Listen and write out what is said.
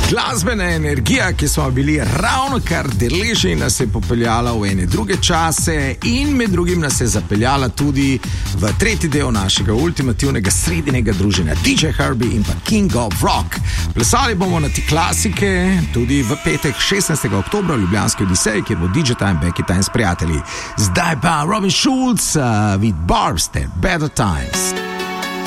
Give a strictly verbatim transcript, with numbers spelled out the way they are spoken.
Glasbena energija, ki smo bili ravno kar deležni, nas je popeljala v ene druge čase in med drugim nas je zapeljala tudi v tretji del našega ultimativnega sredinega druženja D J Herbie in pa King of Rock. Plesali bomo na ti klasike tudi v petek šestnajstega oktobra v Ljubljanski Odiseji, kjer bo D J Time, Becky Time s prijatelji. Zdaj pa Robin Schulz uh, with Barbs, Better Times.